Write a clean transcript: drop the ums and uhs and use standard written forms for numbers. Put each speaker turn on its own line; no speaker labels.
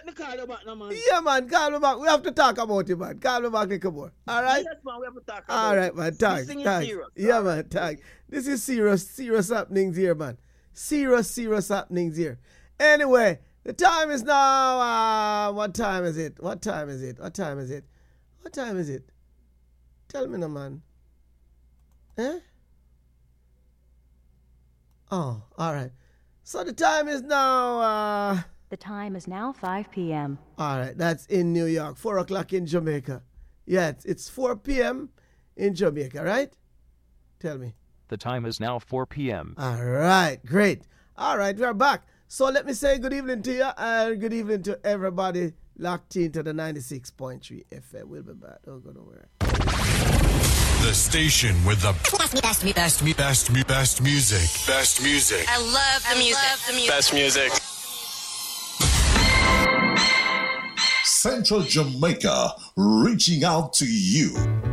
let me call you back now, man.
Yeah, man, call me back. We have to talk about it, man. Call me back a little more. All right?
Yes, man, we have to talk about
All right,
it.
man. Thanks.
This thing is
Thanks.
serious.
Yeah,
All
man.
right.
Thanks. This is serious happenings here, man. Serious happenings here. Anyway, the time is now. What time is it? What time is it? What time is it? What time is it? Tell me now, man. Eh? Oh, all right. So the time is now.
The time is now 5 p.m.
All right, that's in New York. 4 o'clock in Jamaica. Yeah, it's 4 p.m. in Jamaica, right? Tell me.
The time is now 4 p.m.
All right, great. All right, we're back. So let me say good evening to you and good evening to everybody locked into the 96.3 FM. We'll be back. Don't go nowhere.
The station with the best music. Best music.
I love the music.
Best music.
Central Jamaica, reaching out to you.